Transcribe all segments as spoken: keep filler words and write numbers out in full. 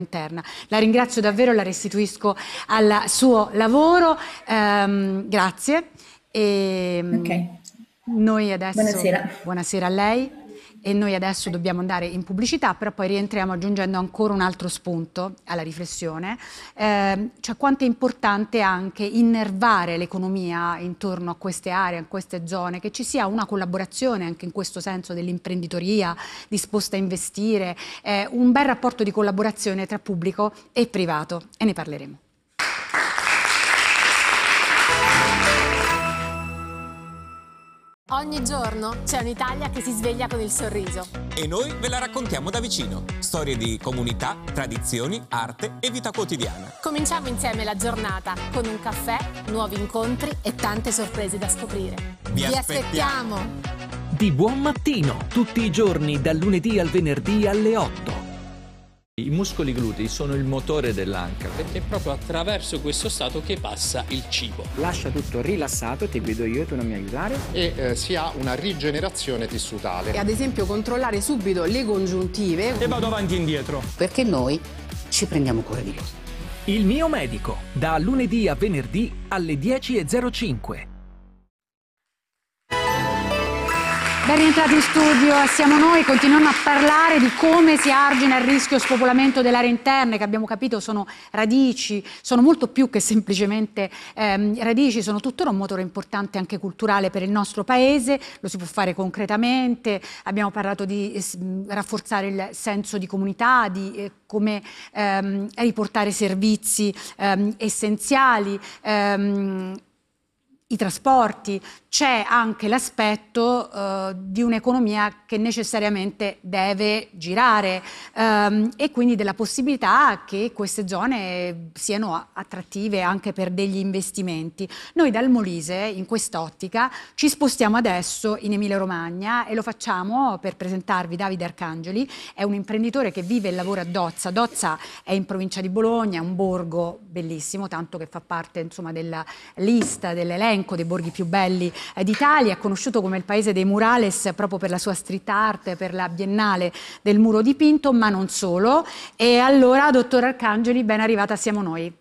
interna. La ringrazio davvero, la restituisco al suo lavoro. Um, grazie. E Ok. noi adesso, Buonasera. buonasera a lei. E noi adesso dobbiamo andare in pubblicità, però poi rientriamo aggiungendo ancora un altro spunto alla riflessione, eh, cioè quanto è importante anche innervare l'economia intorno a queste aree, a queste zone, che ci sia una collaborazione anche in questo senso dell'imprenditoria disposta a investire, eh, un bel rapporto di collaborazione tra pubblico e privato, e ne parleremo. Ogni giorno c'è un'Italia che si sveglia con il sorriso. E noi ve la raccontiamo da vicino. Storie di comunità, tradizioni, arte e vita quotidiana. Cominciamo insieme la giornata con un caffè, nuovi incontri e tante sorprese da scoprire. Vi Vi aspettiamo. aspettiamo! Di buon mattino, tutti i giorni, dal lunedì al venerdì alle otto. I muscoli glutei sono il motore dell'anca. Perché è proprio attraverso questo stato che passa il cibo. Lascia tutto rilassato, ti guido io, tu non mi aiutare. E eh, si ha una rigenerazione tissutale. E ad esempio controllare subito le congiuntive. E vado avanti e indietro. Perché noi ci prendiamo cura di loro. Il mio medico, da lunedì a venerdì alle dieci e zero cinque. Ben rientrati in studio, siamo noi, continuiamo a parlare di come si argina il rischio spopolamento delle aree interne, che abbiamo capito sono radici, sono molto più che semplicemente ehm, radici, sono tuttora un motore importante anche culturale per il nostro paese, lo si può fare concretamente, abbiamo parlato di eh, rafforzare il senso di comunità, di eh, come ehm, riportare servizi ehm, essenziali, ehm, i trasporti. C'è anche l'aspetto uh, di un'economia che necessariamente deve girare um, e quindi della possibilità che queste zone siano attrattive anche per degli investimenti. Noi dal Molise, in quest'ottica, ci spostiamo adesso in Emilia-Romagna e lo facciamo per presentarvi Davide Arcangeli. È un imprenditore che vive e lavora a Dozza. Dozza è in provincia di Bologna, è un borgo bellissimo, tanto che fa parte, insomma, della lista, dell'elenco dei borghi più belli d'Italia, è conosciuto come il paese dei murales proprio per la sua street art, per la biennale del muro dipinto, ma non solo. E allora, dottor Arcangeli, ben arrivata, siamo noi.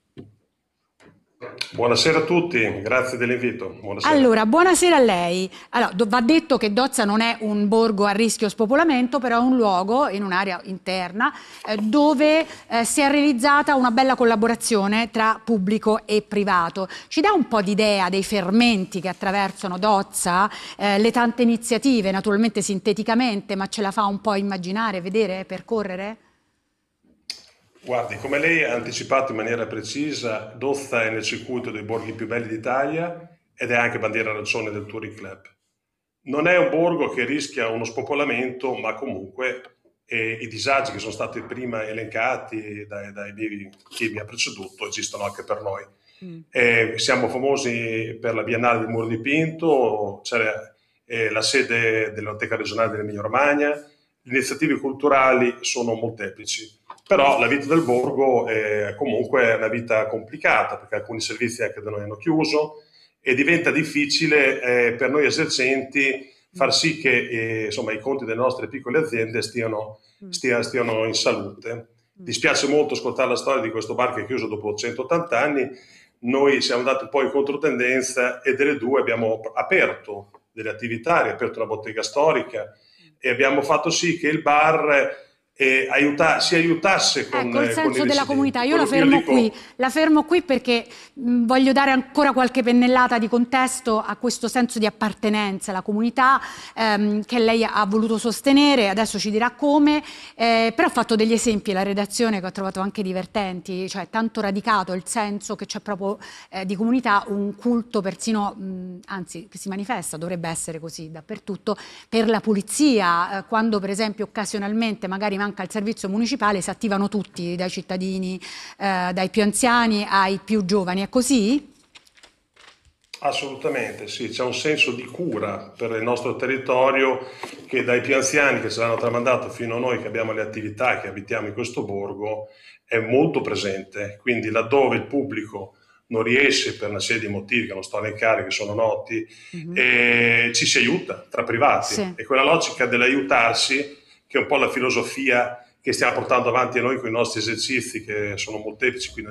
Buonasera a tutti, grazie dell'invito. Buonasera. Allora, buonasera a lei. Allora, va detto che Dozza non è un borgo a rischio spopolamento, però è un luogo in un'area interna eh, dove eh, si è realizzata una bella collaborazione tra pubblico e privato. Ci dà un po' d'idea dei fermenti che attraversano Dozza, eh, le tante iniziative, naturalmente sinteticamente, ma ce la fa un po' immaginare, vedere, percorrere? Guardi, come lei ha anticipato in maniera precisa, Dozza è nel circuito dei borghi più belli d'Italia ed è anche bandiera arancione del Touring Club. Non è un borgo che rischia uno spopolamento, ma comunque eh, i disagi che sono stati prima elencati dai, dai chi mi ha preceduto esistono anche per noi. Mm. Eh, siamo famosi per la Biennale del Muro dipinto, c'è eh, la sede dell'Enoteca regionale dell'Emilia Romagna, le iniziative culturali sono molteplici. Però la vita del borgo è comunque una vita complicata, perché alcuni servizi anche da noi hanno chiuso e diventa difficile eh, per noi esercenti far sì che eh, insomma, i conti delle nostre piccole aziende stiano, stia, stiano in salute. Dispiace molto ascoltare la storia di questo bar che è chiuso dopo centottanta anni. Noi siamo andati un po' in controtendenza e delle due abbiamo aperto delle attività, riaperto una bottega storica e abbiamo fatto sì che il bar E aiuta, si aiutasse con, ecco, il senso con della comunità. Io la Quello fermo io dico... qui, la fermo qui perché mh, voglio dare ancora qualche pennellata di contesto a questo senso di appartenenza alla comunità ehm, che lei ha voluto sostenere, adesso ci dirà come, eh, però ho fatto degli esempi alla redazione che ho trovato anche divertenti, cioè tanto radicato il senso che c'è proprio eh, di comunità, un culto persino, mh, anzi che si manifesta, dovrebbe essere così dappertutto, per la pulizia, eh, quando per esempio occasionalmente magari manca il servizio municipale, si attivano tutti, dai cittadini, eh, dai più anziani ai più giovani. È così? Assolutamente, sì. C'è un senso di cura per il nostro territorio che dai più anziani che ce l'hanno tramandato fino a noi che abbiamo le attività, che abitiamo in questo borgo, è molto presente. Quindi laddove il pubblico non riesce per una serie di motivi che non sto a elencare, che sono noti, mm-hmm. eh, ci si aiuta tra privati. Sì. E quella logica dell'aiutarsi, che è un po' la filosofia che stiamo portando avanti noi con i nostri esercizi, che sono molteplici qui nel